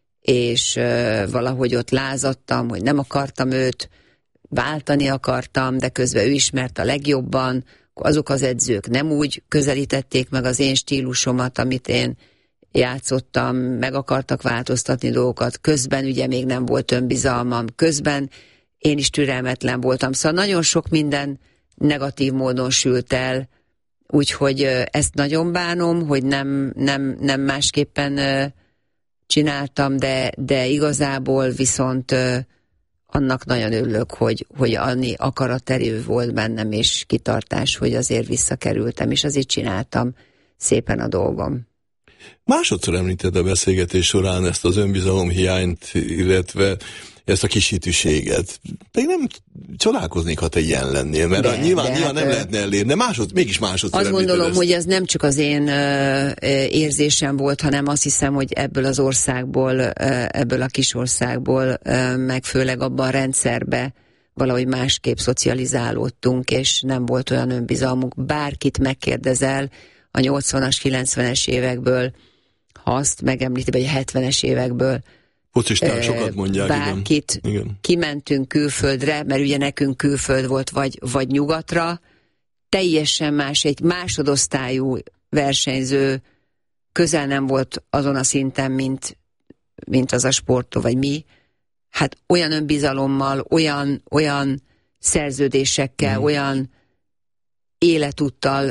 és uh, valahogy ott lázadtam, hogy nem akartam őt, váltani akartam, de közben ő ismert a legjobban, azok az edzők nem úgy közelítették meg az én stílusomat, amit én játszottam, meg akartak változtatni dolgokat, közben ugye még nem volt önbizalmam, közben én is türelmetlen voltam, szóval nagyon sok minden negatív módon sült el, úgyhogy ezt nagyon bánom, hogy nem, nem, nem másképpen csináltam, de, de igazából viszont annak nagyon örülök, hogy, hogy annyi akaraterő volt bennem, és kitartás, hogy azért visszakerültem, és azért csináltam szépen a dolgom. Másodszor említed a beszélgetés során ezt az önbizalom hiányt, illetve ezt a kisítőséget. Pedig nem csodálkoznék, ha te ilyen lennél, mert de, nyilván, de nyilván hát, nem lehetne elérni, de másod, mégis másodszor azt gondolom, ezt. hogy ez nem csak az én uh, érzésem volt, hanem azt hiszem, hogy ebből az országból, uh, ebből a kis országból, uh, meg főleg abban a rendszerbe valahogy másképp szocializálódtunk, és nem volt olyan önbizalmunk. Bárkit megkérdezel a nyolcvanas, kilencvenes évekből, ha azt megemlíti, vagy a hetvenes évekből, Focistán sokat mondják, bárkit, igen. igen. Kimentünk külföldre, mert ugye nekünk külföld volt, vagy, vagy nyugatra, teljesen más, egy másodosztályú versenyző közel nem volt azon a szinten, mint, mint az a sportoló, vagy mi. Hát olyan önbizalommal, olyan, olyan szerződésekkel, mm. olyan életúttal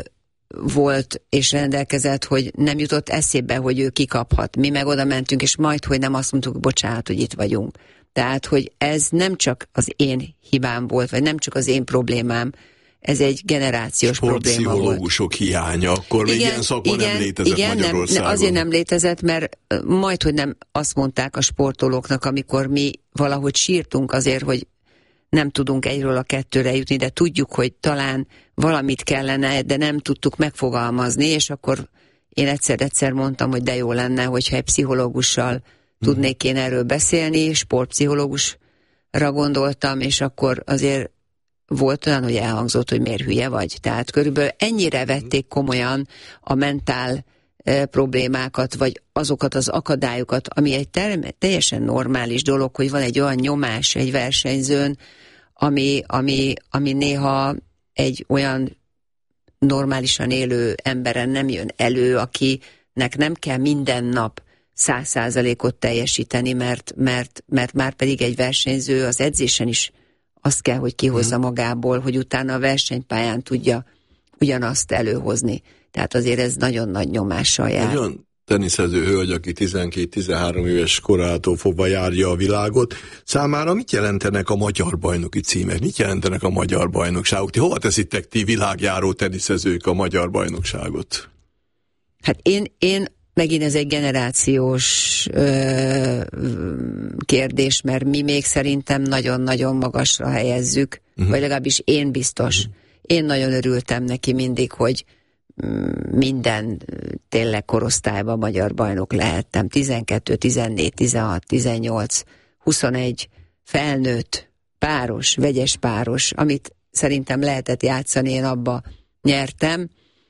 volt és rendelkezett, hogy nem jutott eszébe, hogy ő kikaphat. Mi meg oda mentünk, és majd, hogy nem azt mondtuk, bocsánat, hogy itt vagyunk. Tehát, hogy ez nem csak az én hibám volt, vagy nem csak az én problémám, ez egy generációs probléma volt. Sportpszichológusok hiánya, akkor igen, még ilyen szakma igen, nem létezett igen, Magyarországon. Nem, azért nem létezett, mert majd, hogy nem azt mondták a sportolóknak, amikor mi valahogy sírtunk azért, hogy nem tudunk egyről a kettőre jutni, de tudjuk, hogy talán valamit kellene, de nem tudtuk megfogalmazni, és akkor én egyszer-egyszer mondtam, hogy de jó lenne, hogyha egy pszichológussal hmm. tudnék én erről beszélni, sportpszichológusra gondoltam, és akkor azért volt olyan, hogy elhangzott, hogy miért hülye vagy. Tehát körülbelül ennyire vették komolyan a mentál e, problémákat, vagy azokat az akadályokat, ami egy term- teljesen normális dolog, hogy van egy olyan nyomás egy versenyzőn, ami, ami, ami néha egy olyan normálisan élő emberen nem jön elő, akinek nem kell minden nap száz százalékot teljesíteni, mert, mert, mert már pedig egy versenyző az edzésen is azt kell, hogy kihozza magából, hogy utána a versenypályán tudja ugyanazt előhozni. Tehát azért ez nagyon nagy nyomással jár. Egy olyan teniszező hölgy, aki tizenkét-tizenhárom éves korától fogva járja a világot, számára mit jelentenek a magyar bajnoki címek? Mit jelentenek a magyar bajnokságok? Ti hova teszitek ti világjáró teniszezők a magyar bajnokságot? Hát én, én megint ez egy generációs ö, kérdés, mert mi még szerintem nagyon-nagyon magasra helyezzük, uh-huh. vagy legalábbis én biztos. Uh-huh. Én nagyon örültem neki mindig, hogy minden tényleg korosztályban magyar bajnok lehettem. tizenkettő, tizennégy, tizenhat, tizennyolc, huszonegy felnőtt, páros, vegyes páros, amit szerintem lehetett játszani, én abba nyertem.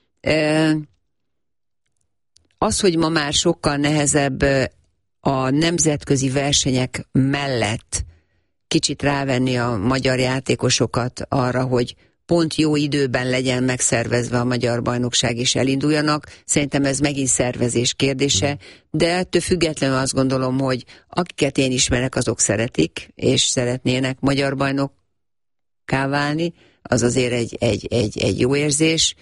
Az, hogy ma már sokkal nehezebb a nemzetközi versenyek mellett kicsit rávenni a magyar játékosokat arra, hogy pont jó időben legyen megszervezve a magyar bajnokság és elinduljanak. Szerintem ez megint szervezés kérdése, de ettől függetlenül azt gondolom, hogy akiket én ismerek, azok szeretik, és szeretnének magyar bajnokká válni, az azért egy, egy, egy, egy jó érzés,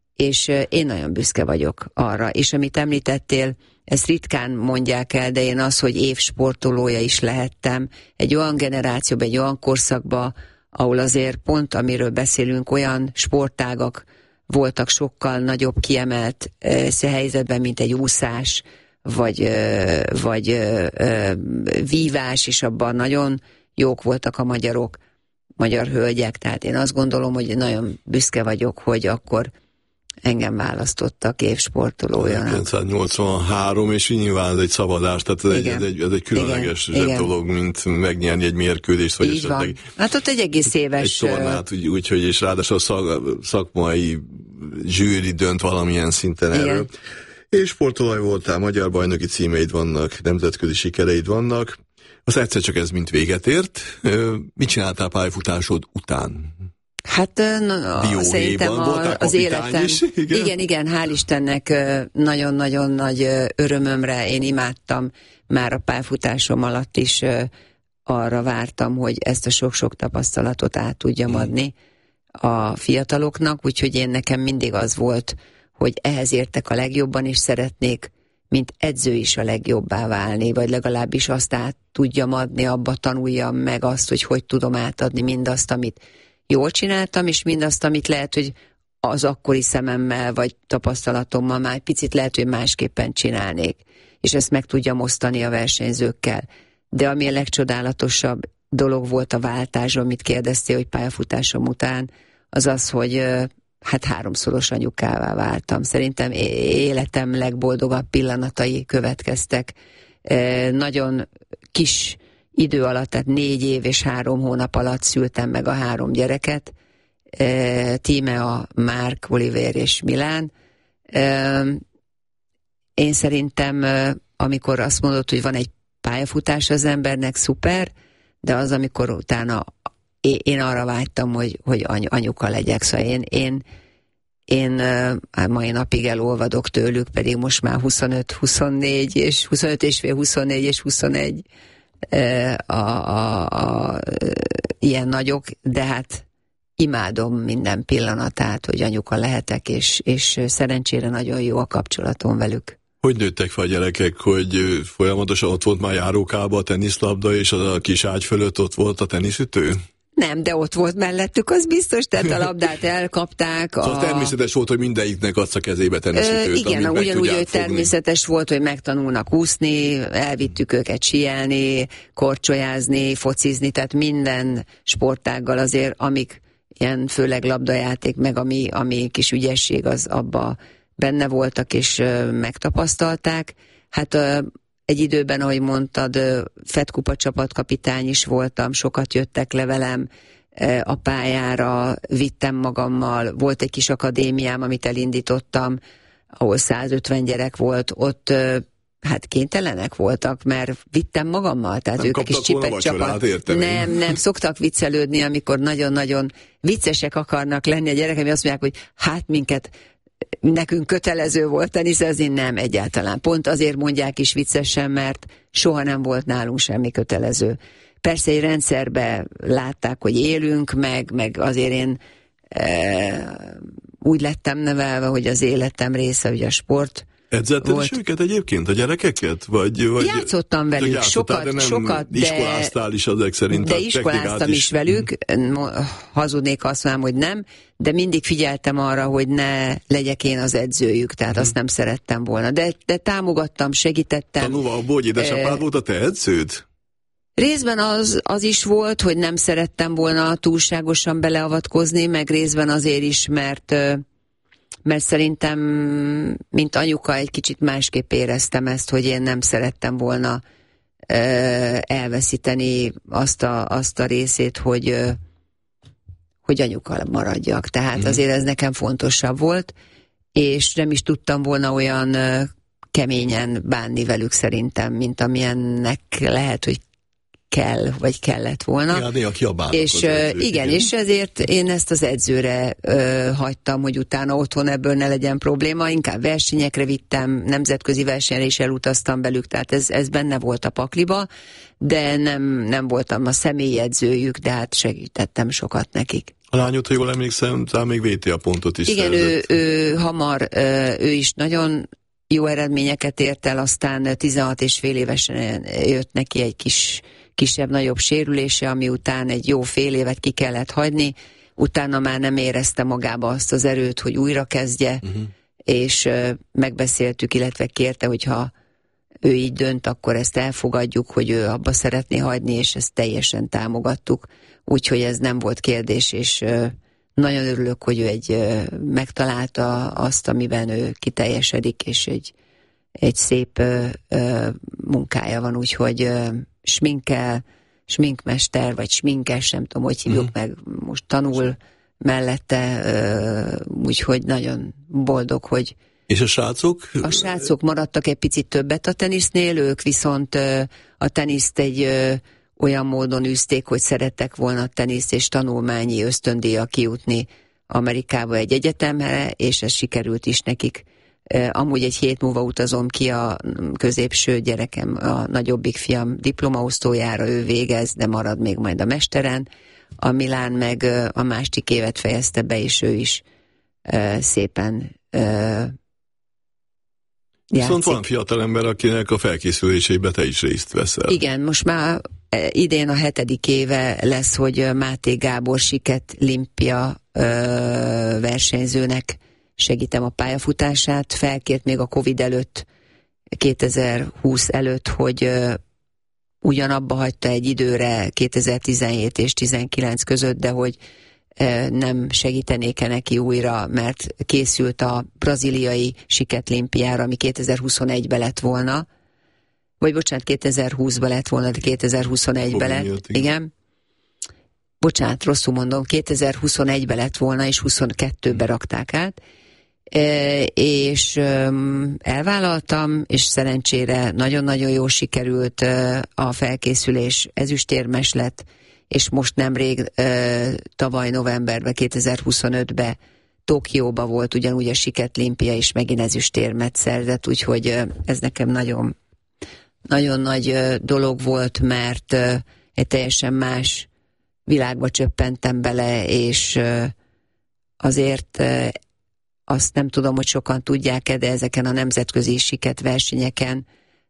és én nagyon büszke vagyok arra. És amit említettél, ezt ritkán mondják el, de én az, hogy évsportolója is lehettem, egy olyan generációban, egy olyan korszakban, ahol azért pont, amiről beszélünk, olyan sportágak voltak sokkal nagyobb kiemelt e, helyzetben, mint egy úszás, vagy, e, vagy e, vívás, és abban nagyon jók voltak a magyarok, magyar hölgyek, tehát én azt gondolom, hogy nagyon büszke vagyok, hogy akkor engem választottak évsportolójának. kilencszáznyolcvanhárom, és nyilván ez egy szabadás, tehát ez, egy, ez, egy, ez egy különleges igen, dolog, mint megnyerni egy mérkőzést, vagy így esetleg... Van. Hát ott egy egész éves... Egy tornát, úgy, úgy, hogy és ráadásul szak, szakmai zsűri dönt valamilyen szinten igen. erről. És sportolaj voltál, magyar bajnoki címeid vannak, nemzetközi sikereid vannak. Az egyszer csak ez mint véget ért. Mit csináltál pályafutásod után? Hát na, szerintem a, az életem, is, igen? igen, igen, hál' Istennek nagyon-nagyon nagy örömömre én imádtam, már a pályafutásom alatt is arra vártam, hogy ezt a sok-sok tapasztalatot át tudjam adni a fiataloknak, úgyhogy én nekem mindig az volt, hogy ehhez értek a legjobban, és szeretnék, mint edző is a legjobbá válni, vagy legalábbis azt át tudjam adni, abba tanuljam meg azt, hogy hogy tudom átadni mindazt, amit jól csináltam, és mindazt, amit lehet, hogy az akkori szememmel, vagy tapasztalatommal már picit lehet, hogy másképpen csinálnék. És ezt meg tudjam osztani a versenyzőkkel. De ami a legcsodálatosabb dolog volt a váltás, amit kérdeztél, hogy pályafutásom után, az az, hogy hát háromszoros anyukává váltam. Szerintem életem legboldogabb pillanatai következtek. Nagyon kis idő alatt, tehát négy év és három hónap alatt szültem meg a három gyereket. Tímea, Márk, Oliver és Milán. Én szerintem, amikor azt mondod, hogy van egy pályafutás az embernek, szuper, de az, amikor utána én arra vágytam, hogy, hogy anyuka legyek. Szóval én, én, én mai napig elolvadok tőlük, pedig most már huszonöt, huszonnégy, és huszonöt és fél, huszonnégy és huszonegy a, a, a, ilyen nagyok, de hát imádom minden pillanatát, hogy anyuka lehetek, és, és szerencsére nagyon jó a kapcsolatom velük. Hogy nőttek fel a gyerekek, hogy folyamatosan ott volt már járókába a teniszlabda, és a kis ágy fölött ott volt a teniszütő? Nem, de ott volt mellettük, az biztos, tehát a labdát elkapták. Szóval a... természetes volt, hogy mindegyiknek adsz a kezébe teniszütőt. Ö, igen, ugyanúgy, hogy természetes volt, hogy megtanulnak úszni, elvittük őket síelni, korcsolyázni, focizni, tehát minden sportággal azért, amik ilyen főleg labdajáték, meg ami, ami kis ügyesség, az abba benne voltak és ö, megtapasztalták. Hát ö, egy időben, ahogy mondtad, Fedkupa csapatkapitány is voltam, sokat jöttek le velem a pályára, vittem magammal, volt egy kis akadémiám, amit elindítottam, ahol százötven gyerek volt, ott hát kénytelenek voltak, mert vittem magammal, tehát nem ők kis csipet csapat. Nem, nem, szoktak viccelődni, amikor nagyon-nagyon viccesek akarnak lenni a gyerekek, ami azt mondják, hogy hát minket nekünk kötelező volt teniszezni, nem egyáltalán. Pont azért mondják is viccesen, mert soha nem volt nálunk semmi kötelező. Persze egy rendszerbe látták, hogy élünk, meg, meg azért én e, úgy lettem nevelve, hogy az életem része, ugye a sport. Edzetted is őket egyébként, a gyerekeket? Vagy, vagy játszottam velük, játszottál, sokat, de nem sokat, de... iskoláztál is azek szerint. De iskoláztam is, is velük, hazudnék, azt mondom, hogy nem, de mindig figyeltem arra, hogy ne legyek én az edzőjük, tehát hmm. azt nem szerettem volna. De, de támogattam, segítettem. Tanulva abból, hogy édesapád e... volt a te edződ? Részben az, az is volt, hogy nem szerettem volna túlságosan beleavatkozni, meg részben azért is, mert... mert szerintem, mint anyuka, egy kicsit másképp éreztem ezt, hogy én nem szerettem volna ö, elveszíteni azt a, azt a részét, hogy, ö, hogy anyuka maradjak. Tehát mm. azért ez nekem fontosabb volt, és nem is tudtam volna olyan ö, keményen bánni velük szerintem, mint amilyennek lehet, hogy kell, vagy kellett volna. Ja, néha kiabálnak és uh, igen, igen, és ezért én ezt az edzőre uh, hagytam, hogy utána otthon ebből ne legyen probléma, inkább versenyekre vittem, nemzetközi versenyre is elutaztam belük, tehát ez, ez benne volt a pakliba, de nem, nem voltam a személyi edzőjük, de hát segítettem sokat nekik. A lányod, ha jól emlékszem, talán még vé té á pontot is igen, szerzett. ő, ő hamar, uh, ő is nagyon jó eredményeket ért el, aztán tizenhat és fél évesen jött neki egy kis kisebb-nagyobb sérülése, ami után egy jó fél évet ki kellett hagyni, utána már nem érezte magába azt az erőt, hogy újra kezdje, uh-huh. és uh, megbeszéltük, illetve kérte, hogyha ő így dönt, akkor ezt elfogadjuk, hogy ő abba szeretné hagyni, és ezt teljesen támogattuk, úgyhogy ez nem volt kérdés, és uh, nagyon örülök, hogy ő egy uh, megtalálta azt, amiben ő kiteljesedik, és egy, egy szép uh, uh, munkája van, úgyhogy uh, sminkel, sminkmester, vagy sminkes, nem tudom, hogy hívjuk mm. meg, most tanul mellette, úgyhogy nagyon boldog, hogy... És a srácok? A srácok maradtak egy picit többet a tenisznél, ők viszont a teniszt egy olyan módon űzték, hogy szerettek volna a teniszt és tanulmányi ösztöndíjjal kijutni Amerikába egy egyetemre, és ez sikerült is nekik. Amúgy egy hét múlva utazom ki a középső gyerekem, a nagyobbik fiam diplomaosztójára, ő végez, de marad még majd a mesteren. A Milán meg a másik évet fejezte be, és ő is szépen játszik. Viszont van fiatalember, akinek a felkészülésébe te is részt veszel. Igen, most már idén a hetedik éve lesz, hogy Máté Gábor Siket Limpia versenyzőnek segítem a pályafutását, felkért még a Covid előtt, kétezer-húsz előtt, hogy uh, ugyanabba hagyta egy időre kétezer-tizenhét és tizenkilenc között, de hogy uh, nem segítenék-e neki újra, mert készült a braziliai siketlimpiára, ami kétezer-huszonegyben lett volna, vagy bocsánat, kétezer-húszban lett volna, de kétezer-huszonegyben lett, miatt, igen. igen. Bocsánat, rosszul mondom, kétezer-huszonegyben lett volna, és huszonkettőben rakták át, E, és um, elvállaltam, és szerencsére nagyon-nagyon jól sikerült uh, a felkészülés, ezüstérmes lett, és most nemrég uh, tavaly novemberben, kétezer-huszonötben Tokióba volt ugyanúgy a siketlimpia, és megint ezüstérmet szerzett, úgyhogy uh, ez nekem nagyon, nagyon nagy uh, dolog volt, mert uh, egy teljesen más világba csöppentem bele, és azért azt nem tudom, hogy sokan tudják-e, de ezeken a nemzetközi siket versenyeken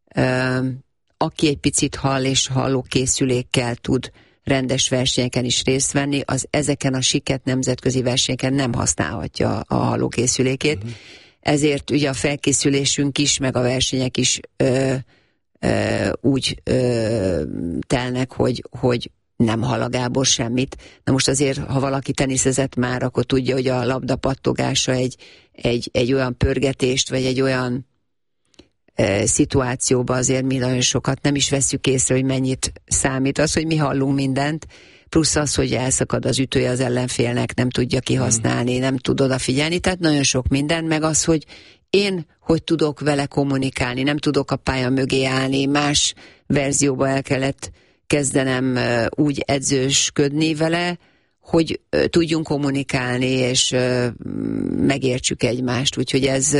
aki egy picit hall és hallókészülékkel tud rendes versenyeken is részt venni, az ezeken a siket nemzetközi versenyeken nem használhatja a hallókészülékét. Uh-huh. Ezért ugye a felkészülésünk is, meg a versenyek is ö, ö, úgy ö, telnek, hogy, hogy nem hall a Gábor semmit. Na most azért, ha valaki teniszezett már, akkor tudja, hogy a labda pattogása egy, egy, egy olyan pörgetést, vagy egy olyan e, szituációban azért mi nagyon sokat nem is vesszük észre, hogy mennyit számít az, hogy mi hallunk mindent, plusz az, hogy elszakad az ütője az ellenfélnek, nem tudja kihasználni, nem tud odafigyelni, tehát nagyon sok minden, meg az, hogy én hogy tudok vele kommunikálni, nem tudok a pálya mögé állni, más verzióba el kellett kezdenem úgy edzősködni vele, hogy tudjunk kommunikálni, és megértsük egymást. Úgyhogy ez,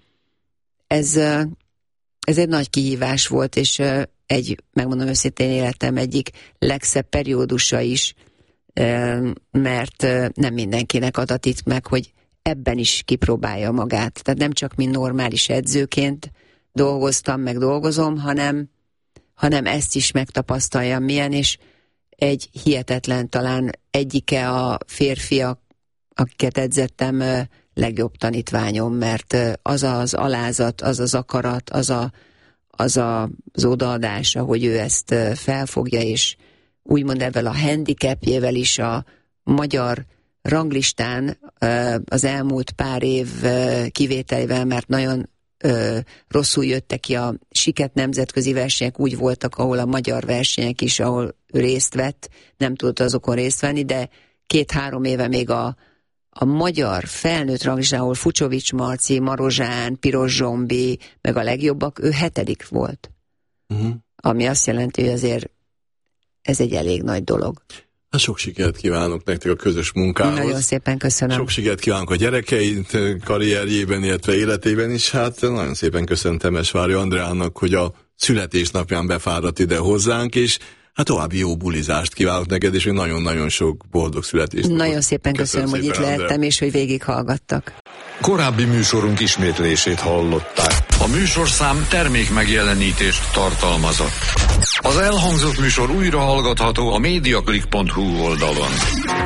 ez, ez egy nagy kihívás volt, és egy, megmondom őszintén, életem egyik legszebb periódusa is, mert nem mindenkinek adatik meg, hogy ebben is kipróbálja magát. Tehát nem csak mint normális edzőként dolgoztam, meg dolgozom, hanem hanem ezt is megtapasztaljam milyen, és egy hihetetlen, talán egyike a férfiak, akiket edzettem, legjobb tanítványom, mert az az alázat, az az akarat, az a, az, a, az odaadás, ahogy ő ezt felfogja, és úgymond ebben a handicapjével is a magyar ranglistán az elmúlt pár év kivételével, mert nagyon Ö, rosszul jöttek ki a siket nemzetközi versenyek, úgy voltak, ahol a magyar versenyek is, ahol részt vett, nem tudott azokon részt venni, de két-három éve még a, a magyar felnőtt ranglistán, ahol Fucsovics Marci, Marozsán, Piros Zsombi, meg a legjobbak, ő hetedik volt. Uh-huh. Ami azt jelenti, hogy azért ez egy elég nagy dolog. Hát sok sikert kívánok nektek a közös munkához. Nagyon szépen köszönöm. Sok sikert kívánok a gyerekeit karrierjében, illetve életében is. Hát nagyon szépen köszönöm Temesvári Andreának, hogy a születésnapján befáradt ide hozzánk, és hát további jó bulizást kívánok neked, és nagyon-nagyon sok boldog születésnapot. Nagyon szépen köszönöm, köszönöm szépen, hogy itt lehettem, és hogy végighallgattak. Korábbi műsorunk ismétlését hallották. A műsorszám termék megjelenítést tartalmazott. Az elhangzott műsor újra hallgatható a mediaclick pont hu oldalon.